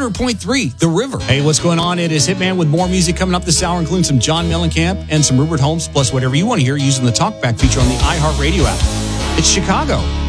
100.3 The River. Hey, what's going on? It is Hitman with more music coming up this hour, including some John Mellencamp and some Rupert Holmes, plus whatever you want to hear using the TalkBack feature on the iHeartRadio app. It's Chicago.